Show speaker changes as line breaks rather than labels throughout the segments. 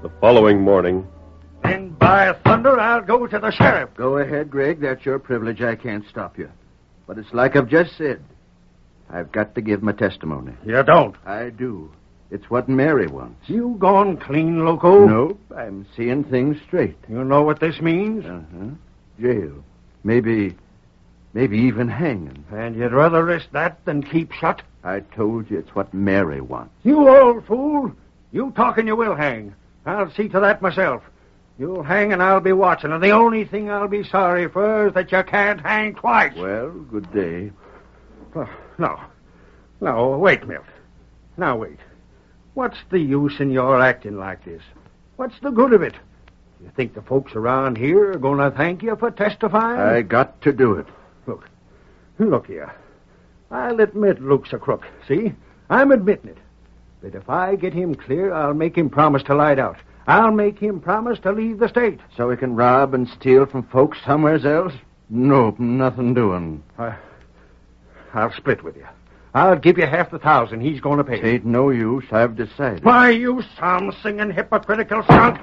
The following morning.
Then by thunder, I'll go to the sheriff.
Go ahead, Greg. That's your privilege. I can't stop you. But it's like I've just said. I've got to give my testimony.
You don't.
I do. It's what Mary wants.
You gone clean, loco?
Nope. I'm seeing things straight.
You know what this means?
Jail. Maybe even hanging.
And you'd rather risk that than keep shut?
I told you it's what Mary wants.
You old fool. You talk and you will hang. I'll see to that myself. You'll hang and I'll be watching. And the only thing I'll be sorry for is that you can't hang twice.
Well, good day.
No, wait, Milt. Now, wait. What's the use in your acting like this? What's the good of it? You think the folks around here are going to thank you for testifying?
I got to do it.
Look here. I'll admit Luke's a crook, see? I'm admitting it. But if I get him clear, I'll make him promise to lie out. I'll make him promise to leave the state.
So he can rob and steal from folks somewhere else? Nope, nothing doing.
I'll split with you. I'll give you half the $1,000 he's going to pay.
It ain't no use. I've decided.
Why, you psalm-singing hypocritical skunk.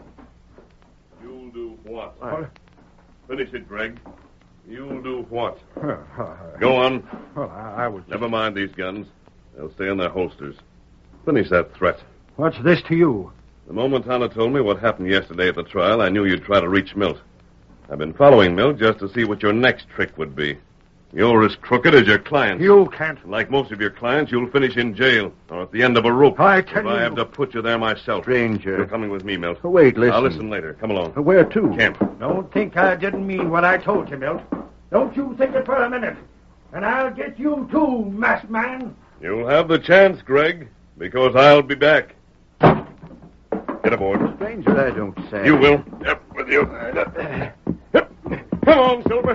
You'll do what? Finish it, Greg. You'll do what? Go on.
Well, I was...
Never mind these guns. They'll stay in their holsters. Finish that threat.
What's this to you?
The moment Hannah told me what happened yesterday at the trial, I knew you'd try to reach Milt. I've been following Milt just to see what your next trick would be. You're as crooked as your clients.
You can't.
Like most of your clients, you'll finish in jail or at the end of a rope.
I tell you...
I have to put you there myself.
Stranger.
You're coming with me, Milt.
Wait, listen.
I'll listen later. Come along.
Where to?
Camp.
Don't think I didn't mean what I told you, Milt. Don't you think it for a minute. And I'll get you too, masked man.
You'll have the chance, Greg, because I'll be back. Get aboard.
Stranger, I don't say.
You will. Yep, with you.